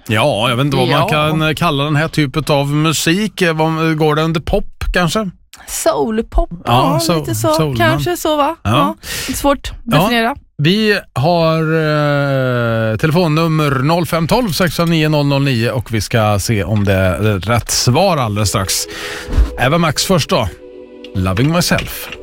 Ja, jag vet inte vad man kan kalla den här typen av musik. Går det under pop kanske? Soulpop, lite så. Soul, kanske så, va? Ja. Svårt att definiera. Ja. Vi har telefonnummer 0512 659 009 och vi ska se om det är rätt svar alldeles strax. Eva Max först då. Loving Myself.